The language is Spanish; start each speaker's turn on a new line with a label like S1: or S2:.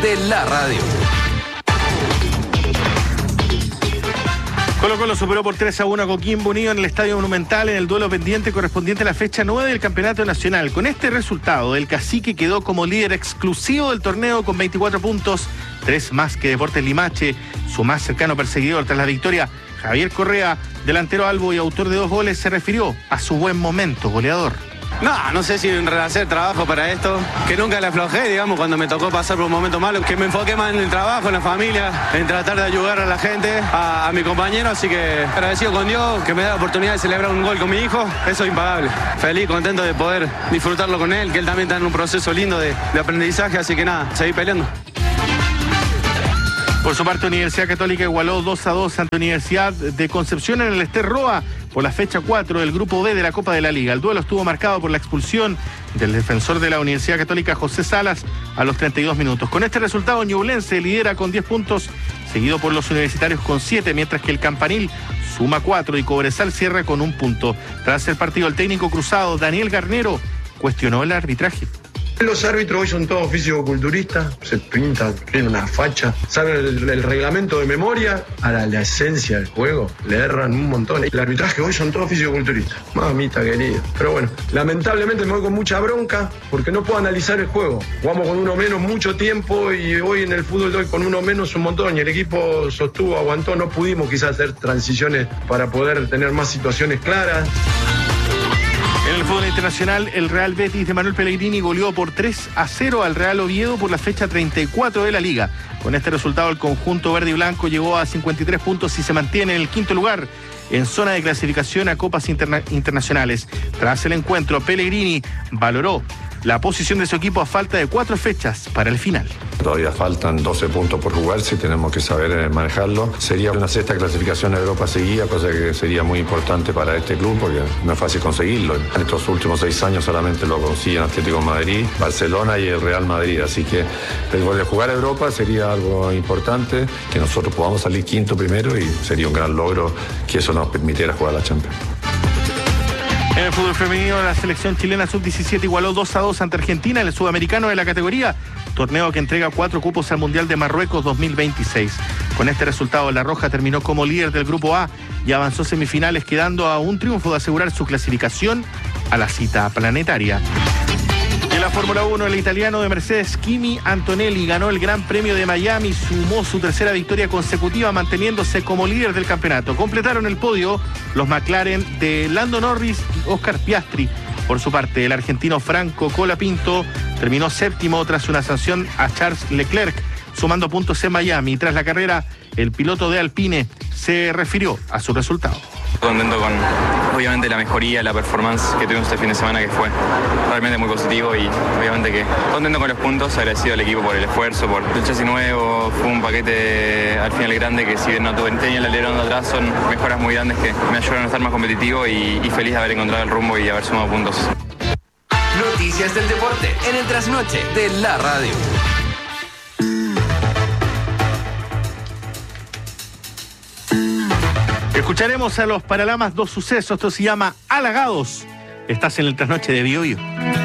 S1: de la radio.
S2: Colo-Colo superó por 3-1 a Coquimbo Unido en el Estadio Monumental en el duelo pendiente correspondiente a la fecha 9 del Campeonato Nacional. Con este resultado, el Cacique quedó como líder exclusivo del torneo con 24 puntos, 3 más que Deportes Limache, su más cercano perseguidor. Tras la victoria, Javier Correa, delantero albo y autor de 2 goles, se refirió a su buen momento goleador.
S3: No sé si hacer trabajo para esto, que nunca le aflojé, digamos, cuando me tocó pasar por un momento malo, que me enfoqué más en el trabajo, en la familia, en tratar de ayudar a la gente, a mi compañero, así que agradecido con Dios, que me da la oportunidad de celebrar un gol con mi hijo, eso es impagable. Feliz, contento de poder disfrutarlo con él, que él también está en un proceso lindo de aprendizaje, así que nada, seguir peleando.
S2: Por su parte, Universidad Católica igualó 2-2 ante Universidad de Concepción en el Ester Roa por la fecha 4 del Grupo B de la Copa de la Liga. El duelo estuvo marcado por la expulsión del defensor de la Universidad Católica, José Salas, a los 32 minutos. Con este resultado, Ñublense lidera con 10 puntos, seguido por los universitarios con 7, mientras que el Campanil suma 4 y Cobresal cierra con 1 punto. Tras el partido, el técnico cruzado Daniel Garnero cuestionó el arbitraje.
S4: Los árbitros hoy son todos físico-culturistas, se pintan, tienen una facha, saben el reglamento de memoria, a la esencia del juego le erran un montón. El arbitraje hoy son todos físico-culturistas, mamita querida. Pero bueno, lamentablemente me voy con mucha bronca porque no puedo analizar el juego. Jugamos con uno menos mucho tiempo y hoy en el fútbol de hoy con uno menos un montón y el equipo sostuvo, aguantó, no pudimos quizás hacer transiciones para poder tener más situaciones claras.
S2: En el fútbol internacional, el Real Betis de Manuel Pellegrini goleó por 3-0 al Real Oviedo por la fecha 34 de la Liga. Con este resultado, el conjunto verde y blanco llegó a 53 puntos y se mantiene en el 5º lugar en zona de clasificación a copas internacionales. Tras el encuentro, Pellegrini valoró la posición de su equipo a falta de 4 fechas para el final.
S5: Todavía faltan 12 puntos por jugarse y tenemos que saber manejarlo. Sería una 6ª clasificación a Europa seguida, cosa que sería muy importante para este club porque no es fácil conseguirlo. En estos últimos 6 años solamente lo consiguen Atlético de Madrid, Barcelona y el Real Madrid. Así que después de jugar a Europa sería algo importante, que nosotros podamos salir 5º primero y sería un gran logro que eso nos permitiera jugar a la Champions.
S2: En el fútbol femenino, la selección chilena sub-17 igualó 2-2 ante Argentina en el sudamericano de la categoría, torneo que entrega 4 cupos al Mundial de Marruecos 2026. Con este resultado, La Roja terminó como líder del Grupo A y avanzó a semifinales, quedando a un triunfo de asegurar su clasificación a la cita planetaria. En la Fórmula 1, el italiano de Mercedes, Kimi Antonelli, ganó el Gran Premio de Miami, sumó su 3ª victoria consecutiva, manteniéndose como líder del campeonato. Completaron el podio los McLaren de Lando Norris y Oscar Piastri. Por su parte, el argentino Franco Colapinto terminó 7º tras una sanción a Charles Leclerc, sumando puntos en Miami. Tras la carrera, el piloto de Alpine se refirió a su resultado.
S6: Contento con, obviamente, la mejoría, la performance que tuvimos este fin de semana, que fue realmente muy positivo y obviamente que contento con los puntos, agradecido al equipo por el esfuerzo, por el chasis nuevo, fue un paquete al final grande que si bien no tenía el alerón de atrás, son mejoras muy grandes que me ayudaron a estar más competitivo y feliz de haber encontrado el rumbo y haber sumado puntos.
S1: Noticias del deporte en el trasnoche de la radio.
S2: Escucharemos a los Paralamas 2 Sucesos. Esto se llama Halagados. Estás en el trasnoche de BioBio.